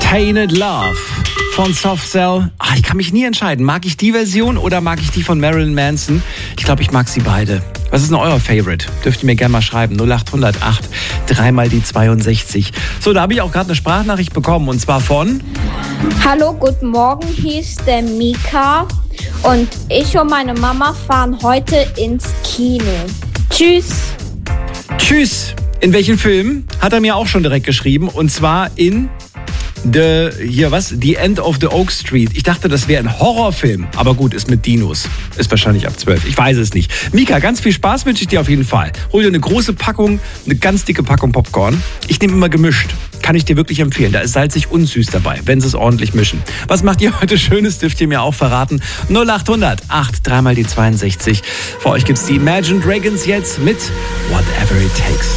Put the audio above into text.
Tainted Love von Soft Cell. Ich kann mich nie entscheiden. Mag ich die Version oder mag ich die von Marilyn Manson? Ich glaube, ich mag sie beide. Was ist denn euer Favorite? Dürft ihr mir gerne mal schreiben. 0800 8 3 mal die 62. So, da habe ich auch gerade eine Sprachnachricht bekommen und zwar von... Hallo, guten Morgen, hier ist der Mika und ich und meine Mama fahren heute ins Kino. Tschüss. Tschüss. In welchen Film? Hat er mir auch schon direkt geschrieben und zwar in... The End of the Oak Street. Ich dachte, das wäre ein Horrorfilm. Aber gut, ist mit Dinos. Ist wahrscheinlich ab 12. Ich weiß es nicht. Mika, ganz viel Spaß wünsche ich dir auf jeden Fall. Hol dir eine große Packung, eine ganz dicke Packung Popcorn. Ich nehme immer gemischt. Kann ich dir wirklich empfehlen. Da ist salzig und süß dabei, wenn sie es ordentlich mischen. Was macht ihr heute Schönes, dürft ihr mir auch verraten. 0800 8 3 mal die 62. Für euch gibt's die Imagine Dragons jetzt mit Whatever It Takes.